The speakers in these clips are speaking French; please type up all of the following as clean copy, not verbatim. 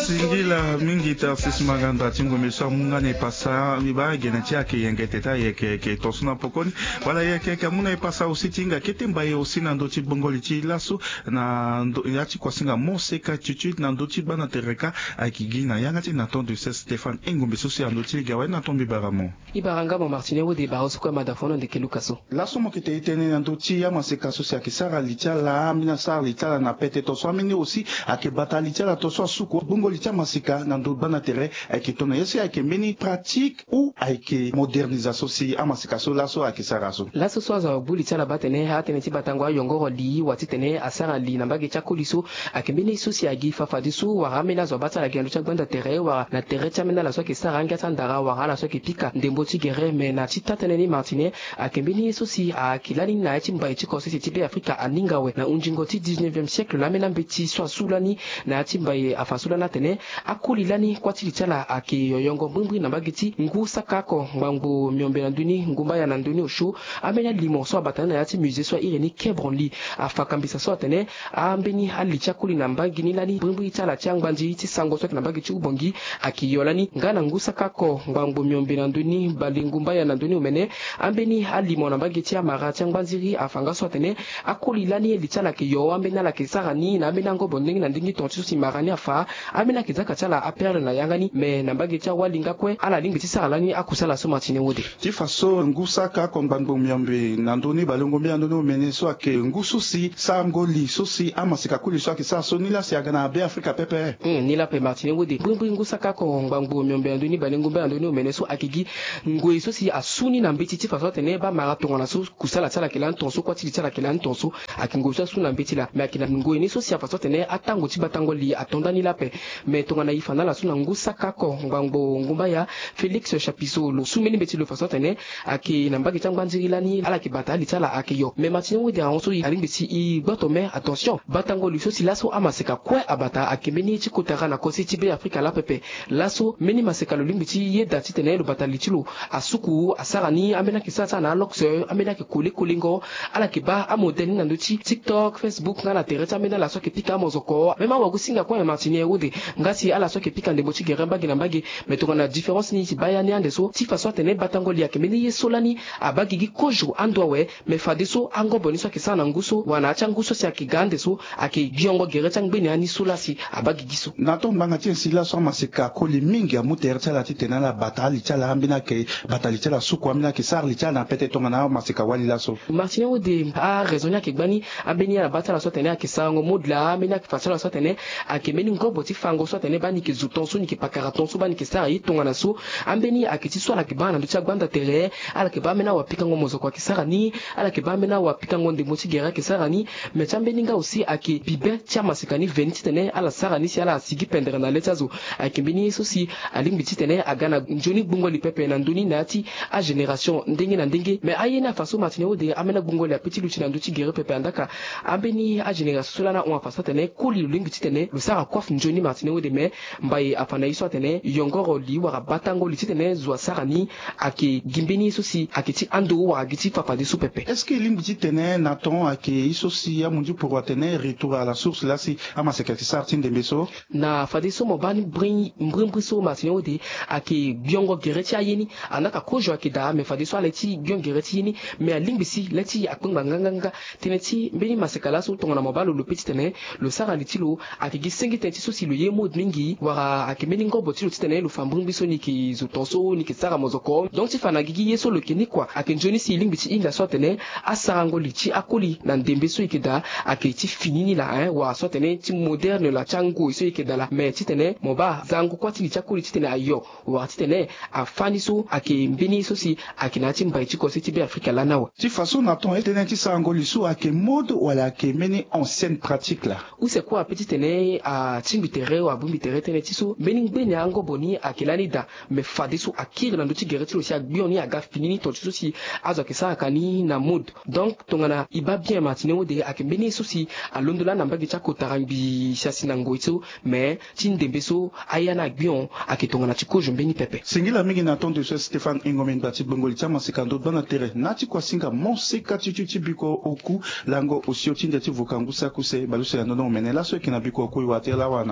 Singila mingi Tarsis Maganda tingo meso mungane pasa miba gena chake yengeteta yeke tosuna pokoni wala yeke kamuna ipasa usitinga ketemba ye usina ndoti bongoli chi laso na yachi kwasinga moseka chuchu na ndoti bana tereka akigina yangati na tondo Stéphane Engombe sosi andoti gawa na tombi baramo ibaranga mo Martinez de barosu kwa madafono de kelukaso laso mokete itene na ndoti ya maseka sosi akisara lichala amina sar lichala na pete toso amini aussi akebata lichala toso suko bongoli cha masika na ndo bana tere akitona yesi akemeni pratique ou ake modernisation si amasika so laso akisaraso laso swaza buli chala batene hatene ti batangwa yongoro li watitene asara li nambage chakuliso akemeni susi agi fafadisu waramena zo batala gendo cha banda tere wa na tere cha mena laso ke saranga tandara wa la so ke pika ndembo ti gere me na ti tatene ni Martinez akemeni susi akilani na ti mbai ti kosi ti be Afrika aningawe na unjingo ti 19e siècle la mena mbeti so sulani na ti mbai afasulana tene akuli lani kwati lichala ake yoyongo mbwimbwi na bagiti ngu sakako mbangu miombe na nduni ngumba ya na nduni oshu amenya limo so abatana na yati musée so ireni kebronli afakambisa so atene ambeni alicha kuli na mbangini lani mbwimbwi chala changbanji ti sango so na bagiti ubongi ake yolani ngana ngu sakako mbangu miombe na nduni balingumba ya na nduni umene ambeni alimo na bagiti amara changbanziri afanga so atene akuli lani lichala ke yo ambena la ke sarani na amena ngo bondingi na ndingi tonti so marani afa amena kizaka chala aperne na yangani me nambage cha walinga kwe ala lingi tisalani akusala so Martinez wode ti faso ngusaka kombango myambe nandoni balongo myandoni meneso ake ngususi sangoli susi amasika kuli so ake saso nila siagana be Afrika pepe nila pe Martinez wode bwimbu ngusaka kombango myambe ndoni balongo myandoni meneso akigi ngwe susi asuni na mbiti ti faso tene ba marathon na so kusala chala kelan tonso kwati chala kelan tonso akingo so suna mbiti la me akina ngwe ni so si faso tene atango ti batango li atondani la pe me tonga na ifana la suna ngusaka ko ngbango ngumba ya Félix Chapiso lo sumeni beti lo faso tene ake na mbagi tangbanziri lani ala ki batali tala ake yo me Martinez wode anso ali beti i bato me attention batango luso si laso amaseka kwe abata ake meni ti kotara na kosi ti be Afrika la pepe laso meni maseka lo limbiti ye dati tene lo batali tilo asuku asarani amena ki sata na loxe amena ki kolingo ala ki ba amodeli na ndoti TikTok Facebook na tereta amena laso ki pika mozoko mema wagusinga kwa Martinez wode ngasi ala so ke pika ndembo ti geramba gina mbagi metonga na différence ni ti bayani ande so ti faso tene batango li akemeni yesolani abagi gi kojo andwawe me fadeso ango boni so ke sana nguso wana acha nguso si akigande so ake giongo gereta ngbeni ani solasi abagi giso nato mbanga ti sila so masika koli mingi amuter chala ti tena la batali chala ambina ke batali chala suku ambina ke sarli chala na pete tonga na masika wali la so Martinez wode a raisonner ke gbani abeni la batala so tene ake sango modla amena ke fasala so tene akemeni ngobo ti fango so tene bani ke zutonso ni ke pakaratonso bani ke sara yitonga na so ambeni akiti so ala ke bana ndo gbanda tere ala ke ba mena wapika ngo mozo kwa kisara ni ala ke ba mena wapika ngo ndemo ti gera ke sara ni me chambeni nga aussi ake bibe tia masikani veniti tene ala sara ni si ala sigi pendere na letazo ake beni so si alimbi ti tene agana njoni bungo li pepe na nduni na ti a generation ndenge na ndenge me ayena faso Martinez wode amena bungo li apeti luchi na nduti gera pepe andaka ambeni a generation sola na on faso tene kuli lulingi ti tene lu sara kwaf njoni Martinez wode me mbaye afana iso tene yongoro li wara batango li tene zwa sarani ake gimbeni sosi ake ti ando wara giti papa de soupepe est-ce que limbi tene naton ake iso si ya munju pour tene retour à la source là si amaseka ki sartin de beso na fadiso mo bani brimbriso Martinez wode ake biongo gereti ayeni anaka kojo ake da me fadiso aleti bion gereti yini me alimbi si leti akpanga nganga tene ti mbeni maseka la so tonga na mobalo lo petit tene lo sara litilo ake gisengi tene ti sosi lo yemo mingi wara ake meni ngo botilo tene lo fambring biso ni ki zutonso ni ki sara mozoko donc ti fana gigi yeso lo kini kwa ake njoni si limbi ti inga so tene asarango li ti akoli na ndembe so ikeda ake ti finini la wa so tene ti moderne la chango so ikeda la me ti tene moba zango kwa ti li chakoli ti tene ayo wa ti tene afani so ake mbeni so si ake na ti mbai ti ko si ti be Afrika la nawa ti façon naton etene ti sarango li so ake mode wala ake meni ancienne pratique là ou c'est quoi petit tene a timbi tere wa bumbi tere tene ti so mbeni ngbeni ango boni akilani da me fadi so akiri na nduti gereti lo si agbioni aga finini to so si azo ke sa kani na mode donc tongana iba bien Martinez wode akembeni so si alondola na mbagi cha kotarambi siasi na ngoito me ti ndembe so ayana agbion aketongana ti kojo mbeni pepe singila mingi na tondo so Stéphane Engombe bati bongoli cha masikando bana tere nati kwa singa monseka ti biko oku lango osio ti ndeti vokangusa kuse baluso ya nono menela so kina biko oku wa tela wa nato bon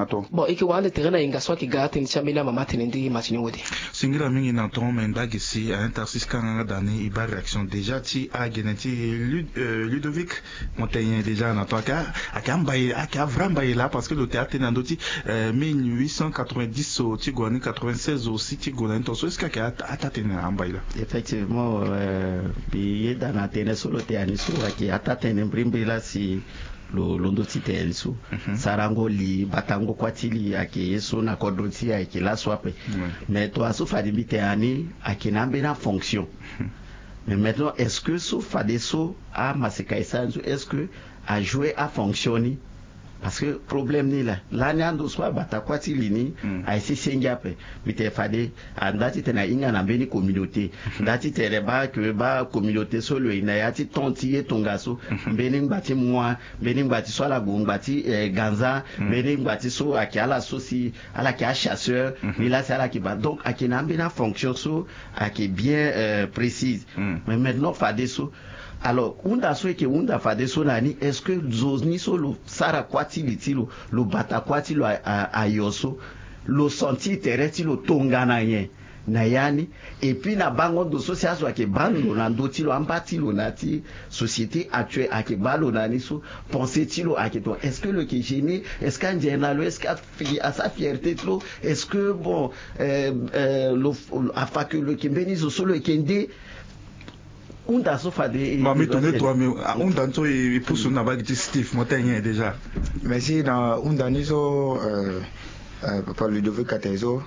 bon et que wale terrain inga soit ki gata ni chamela mama tenendi machine wodi singira mingi na ton men bagisi a intersis kanga dani iba réaction déjà ti a geneti Ludovic Montaigne déjà na toi aka vramba là parce que le théâtre na ndoti 1890 au Tigouani 96 aussi Tigouani to so est-ce que atatena ambaila effectivement bi dans la tene solo théâtre so aki atatena mbrimbila si londo tite elso sarango li batango kwatili ake yeso na kodoti ake la swape mais toi so fa limite ani ake nambe na fonction mais maintenant est-ce que so fa deso a masekaisa est-ce que a jouer a fonctionner parce que problème ni là nyando soit bata kwatili ni a esi sengape bite fade andati tena inga na beni communauté ndati tereba que ba communauté solo ina yati tontier tongaso beni ngati moi beni ngati soit la ngati ganza beni ngati so akiala sosi ala ki a chasseur ni là c'est ala ki ba donc akina bena fonction so aki bien précise mais maintenant fade so alors unda so eke unda fade so nani est-ce que zozni so lo sara kwati litilo lo bata kwati lo ayoso lo senti tereti lo tongana yen na yani et puis na bango do association ake balo na ndoti lo ambati lo nati société actuelle ake balo nani so penser tilo ake to est-ce que le kigeni est-ce qu'un journal est-ce qu'à sa fierté lo est-ce que bon lo afa que le kimbeni so solo kende unda so fade mami tonne toi mais unda nto e pousse na bagiti Steve Montaigne déjà merci na unda niso papa Ludovic Katezo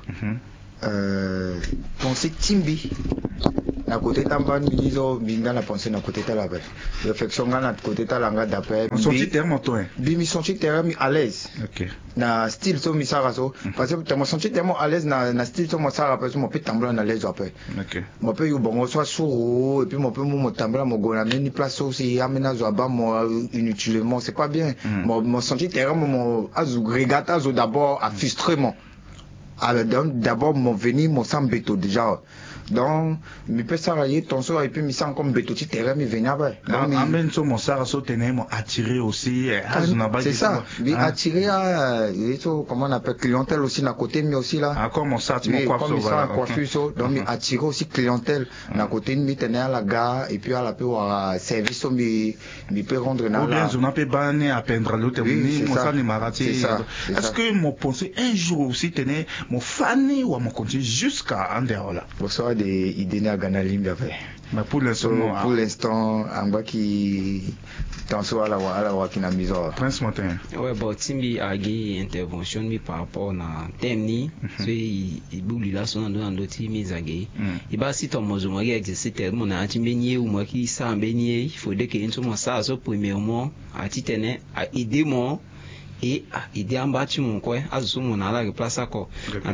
pensée timbi na côté tamba niso binga na pensée na côté tala ba réflexion na côté tala nga d'après on sorti terme toi bi mi senti terme à l'aise OK na style so mi sara so parce que tu me senti tellement à l'aise na style so mo sara parce que mo peut tembler na l'aise après OK mo peut yo bon soit sourd et puis mo peut mo tembler mo gona ni place aussi amena zo ba mo inutilement c'est pas bien mo senti terme mo azu regata zo d'abord à frustrement alors d'abord mon venir mon sang béto déjà donc mi peut s'arrailler ton sort et puis mi sent comme béto ti terrain mi venir après amène so mon sara so tenait mo attirer aussi c'est ça mi attirer à comment on appelle clientèle aussi na côté mi aussi là encore mon ça tu me coiffe comme ça coiffure so donc mi attirer aussi clientèle na côté mi tenait à la gare et puis à la peu à service so mi peut rendre na ou bien je n'appelle pas né à peindre l'autre ni mon ça ni marati est-ce que mon pensée un jour aussi tenait mon fané ou mon continue jusqu'à en dehors là bonsoir des idées à Ghana Limbe mais pour l'instant en bas qui tension à la qui na maison Prince Montaigne ouais bon timbi agi intervention mi par rapport na thème ni c'est ibuli la son dans l'autre mise agi il va si ton mozo moi exercer mon a timbeni ou moi qui ça mbeni il faut que une somme ça so premièrement a titene a aider moi et aider en bas tu mon quoi azu mon ala replaceako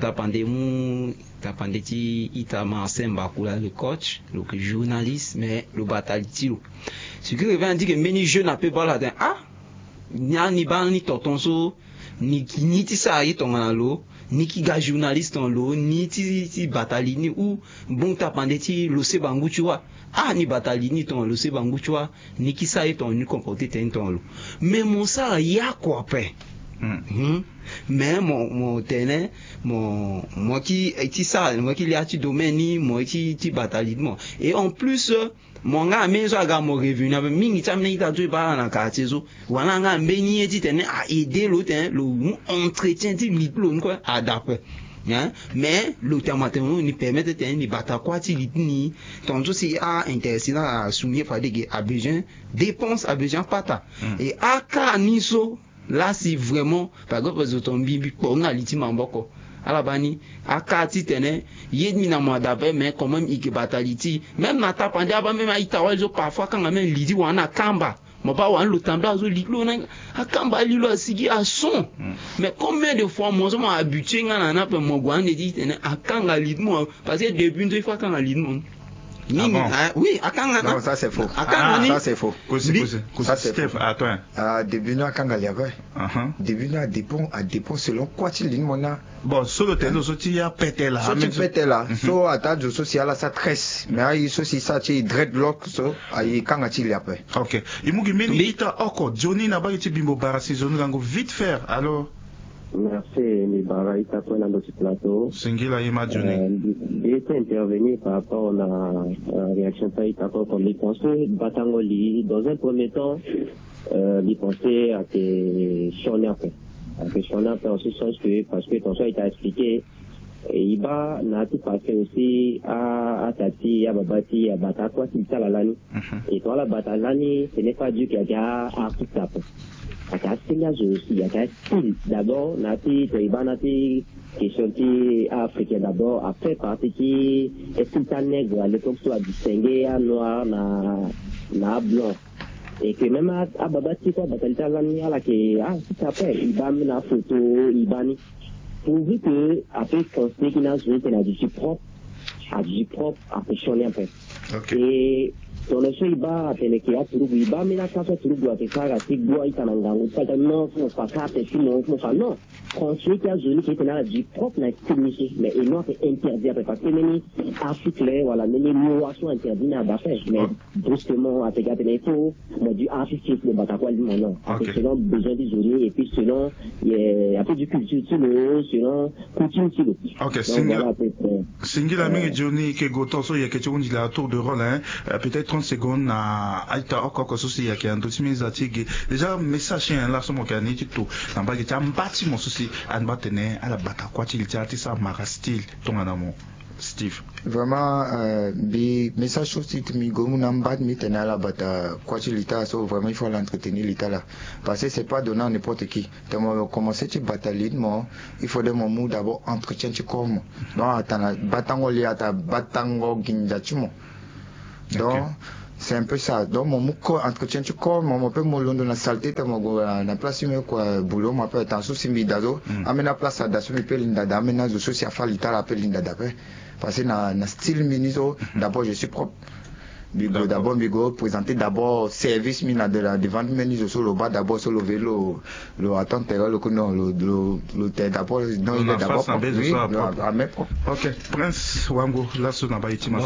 tapande ti itama semba kula le coach le journaliste mais le bataliti ce qui revient dire que many jeunes a peu bala den ni ban ni totonso ni ti sa yi tongana lo ni ki ga journaliste en lo ni ti batalini ou bon tapande ti lo se bangu tu vois ni batalini ton lo se bangu tu vois ni ki sa yi ton ni comporter ten ton lo mais mon ça ya quoi pe mais mon tenait moi qui ça moi qui a tu domaine ni moi qui bataille et en plus mon gars mais ça gars mon revenu avec mingi tamne ita tu ba na quartier zo wana nga mbeni ti tenait à aider l'autre le entretien ti micro quoi adapter mais l'autre matin ni permettre de ni bata quoi ti ni tantôt si a intéressé à souligner fa de a besoin dépense a besoin pata et aka niso là si vraiment par exemple les automobiles on a litima mboko alabani akati tene yedmi na madabe mais quand même il bataliti même na tapande aba même itawa zo parfois quand même lidi wana kamba mo ba wan lutamba zo liklo na akamba lilo asigi a son mais combien de fois moi je habitué ngana na pe mo gwan de dit tene akanga lidmo parce que début de fois quand lidmo oui, non, ça c'est faux. Ça c'est faux. Ça c'est faux. Début na kangali avait. Début na dépend selon quoi tu dis mon na. Bon, sur le terrain aussi il y a pété là. So tu pété là. So attaque social là ça tresse. Mais il so si ça tu dreadlock so ai kangati li après. OK. Il mugi meni ita oko Johnny na ba ti bimbo barasi zone ngango vite faire. Alors Merci, Nibara, Itako, dans notre plateau. Singila Ima Johnny. J'ai été intervenu par rapport à la réaction de Itako comme il pensait, Batangoli, dans un premier temps, il pensait à que Shonapé. À que Shonapé, en ce sens que, parce que ton choix, il t'a expliqué, Iba n'a tout passé aussi à Tati, à Babati, à Batakwa, qui t'a la lani. Et toi, la Batalani, ce n'est pas Dieu qui a tout tapé. Il y a un style. D'abord, Nati, Toiba Nati, qui est sorti africain d'abord, a fait partie qui est tout un nègre, à l'époque, soit distingué, à noir, na blanc. Et que même à Babati, quoi, Batalita Lani, à la qui, tout à fait, il va mettre la photo, il va ni. Pourvu que, après, constater qu'il a du propre, à péchonner un peu. Et, dans le show, il va à Télékéa, il va mettre la carte, il va faire la tique, il va faire la tique, non, il va faire la non. François qui a joué, qui était là, du propre, n'a été mais il n'a été interdit après, parce que les articles, voilà, les mots sont interdits, n'a pas fait, mais brusquement, à Télékéa, il m'a dit, artistique, le Batakwa, non. Selon besoin des journées, et puis selon, il y a un peu de culture, selon coutume, ok, Singila Mingi Johnny, qui est gotoso, il y a quelque chose, il a un tour de rôle, peut-être 30 secondes, à Aïta, encore, souci, il y a un dossier, déjà, message, là, ce mot, qui a un tout, n'a pas été un bâtiment, souci, an batene à la Batakwa, il y a ça, Mara style, ton anamo, Steve. Vraiment, message aussi, Migomu Nambat, mitene à la Batakwa, l'État, vraiment, il faut l'entretenir, l'État là. Parce que c'est pas donnant à n'importe qui. Donc, commencer à batailler, il faut de mon d'abord entretien, tu comme. Donc, attends, batango liata, batango gindachumo. Donc, c'est un peu ça. Donc, mon entretien, tu corps, mon peu mon long de la saleté, t'as mon la place, mais quoi, boulot, mon peu, attention, si mi dazo, amène la place à dasso, mi pelle l'inda, amène la zo, si a fallu ta la pelle l'inda d'après. Parce que na style miniso, d'abord, je suis propre. Bigo, d'abord, Bigo, présenter d'abord service mina de la devant menu sur le bas, d'abord sur le vélo, le attente, le d'abord, non, il est d'abord ok, Prince Wango, là, sur la baïti, ma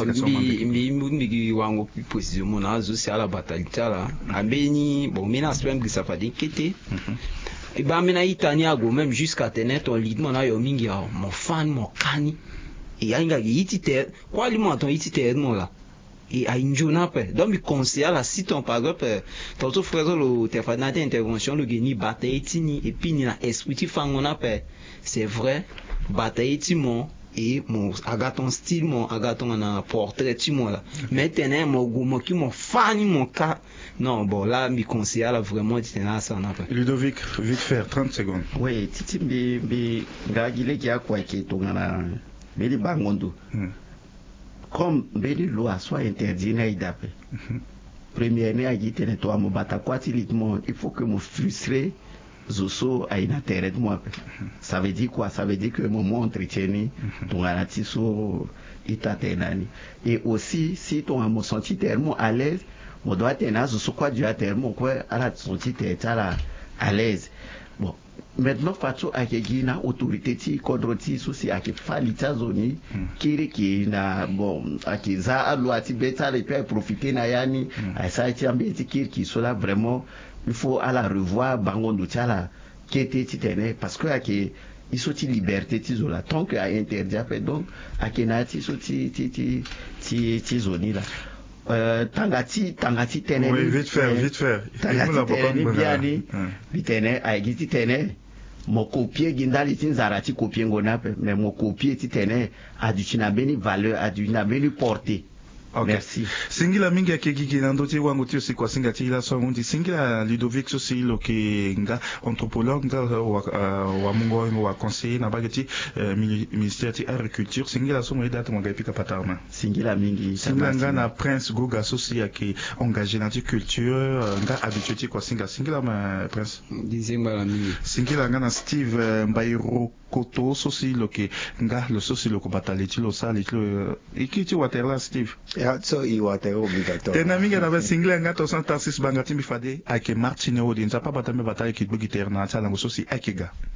mi Wango, plus précisément, on a aussi à la bataille, là, à Beni, bon, mina, c'est même que ça fait d'inquiéter. Et ben, mina, Itaniago, même jusqu'à tenir ton lit, mon ayo mingi, mon fan, mon cani, et y'a un ititer, quoi, l'alimentant ititer, non, là. Et à une journée après, donc il conseille la site en par exemple, tantôt frère le téléphone d'intervention le gagné bataille tini et puis il a esprit fangon après, c'est vrai bataille timon et mon agaton style mon agaton en portrait timon là, maintenant mon goût qui mon fan mon cas, non bon là il conseille là vraiment tu là ça n'a pas. Ludovic, vite faire 30 secondes. Oui, titi bi gagile qui a quoi qui tongana, beli bangondo. Comme les lois soient interdites, premièrement, il faut que mon frustré Zoso a une intérêt de moi. Ça veut dire quoi? Ça veut dire que mon entretien, ton anatiso, et aussi, si ton a senti tellement à l'aise, mon doit être Zoso quoi du tellement quoi, à la senti à l'aise. Bon. Maintenant, façon à na autorité ti kodroti souci à que falita zoni qui na bon à que za aloi ti beta les peut profiter na yani à ça ti ambeti qui soit là vraiment il faut à la revoir bangondo tiala qui était titene parce que à que il sont liberté ti zola tant que a interdit après donc à que na ti soti ti zoni là tangati tene oui vite faire tangati tene biani bitene a giti tene mon copier gindali tinzarati copier ngonape mais mon copier titene a du tinabeni valeur a du tinabeni portée. Okay. Merci. Singila mingi ya kegigi na ndoti wangu tio sikwa singa tila so ngundi singila Ludovic so si lo ke nga anthropologue nga wa mungo wa conseiller na bagati ministère ti agriculture singila so mo date mo ga pika patarma. Singila mingi singila nga na Prince Goga so si ya ke engagé na ti culture nga habitué ti kwa singila ma Prince. Dizimba la mingi. Singila nga na Steve Mbairo koto so si lo ke nga lo so si lo ko batale ti lo sali ti lo ikiti waterla Steve. So iwate obligatoire. Tena mingi na single nga to santasis bangati mi fade ake Martine Odin sa pa batame batale ki bugi terna cha lango so si akega.